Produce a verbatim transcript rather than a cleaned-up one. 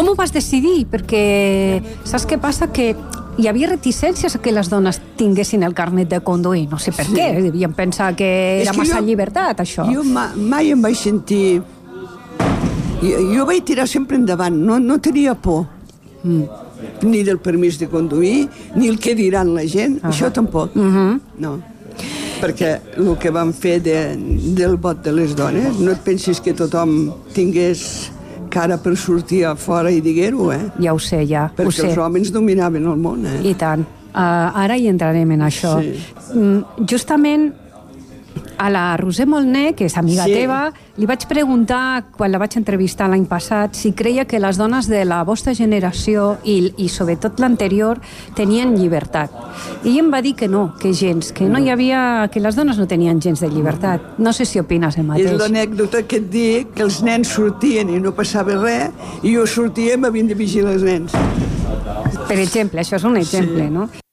Com ho vas decidir? Perquè saps què passa? Que hi havia reticències a que les dones tinguessin el carnet de conduir. No sé per sí. què, devien pensar que era massa jo, llibertat, això. Jo ma, mai em vaig sentir... Jo, jo vaig tirar sempre endavant, no, no tenia por. Mm. Ni del permís de conduir, ni el que diran la gent, uh -huh. això tampoc. Uh -huh. No. Perquè el que van fer de, del vot de les dones, no et pensis que tothom tingués cara per sortir a fora i diguer-ho, eh? Ja ho sé, ja. Perquè ho sé. Els homes dominaven el món, eh? I tant. Uh, ara hi entrarem en això. Sí. Mm, justament a la Roser Molné, que és amiga sí. teva, li vaig preguntar, quan la vaig entrevistar l'any passat, si creia que les dones de la vostra generació i, i sobretot l'anterior tenien llibertat. I em va dir que no, que gens, que no hi havia, que les dones no tenien gens de llibertat. No sé si opines el mateix. És l'anècdota que et dic, que els nens sortien i no passava res, i jo sortia i m'havien de vigilar els nens. Per exemple, això és un exemple, sí. no?